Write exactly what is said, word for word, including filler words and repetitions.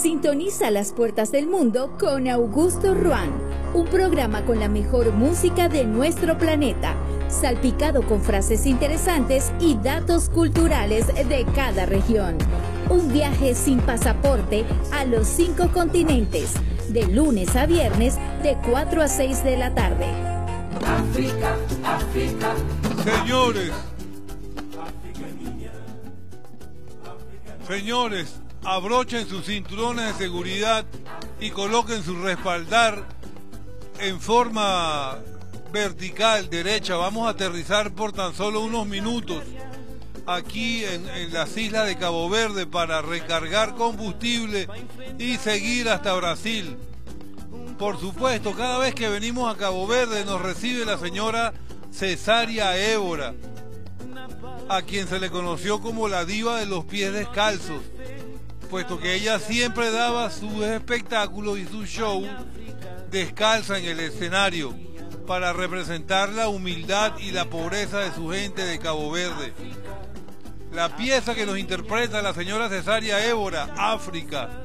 Sintoniza las puertas del mundo con Augusto Ruan, un programa con la mejor música de nuestro planeta, salpicado con frases interesantes y datos culturales de cada región. Un viaje sin pasaporte a los cinco continentes, de lunes a viernes, de cuatro a seis de la tarde. África, África. Señores, señores, abrochen sus cinturones de seguridad y coloquen su respaldar en forma vertical, derecha. Vamos a aterrizar por tan solo unos minutos aquí en, en las islas de Cabo Verde para recargar combustible y seguir hasta Brasil. Por supuesto, cada vez que venimos a Cabo Verde nos recibe la señora Cesária Évora, a quien se le conoció como la diva de los pies descalzos, puesto que ella siempre daba sus espectáculos y su show descalza en el escenario para representar la humildad y la pobreza de su gente de Cabo Verde. La pieza que nos interpreta la señora Cesária Évora, África,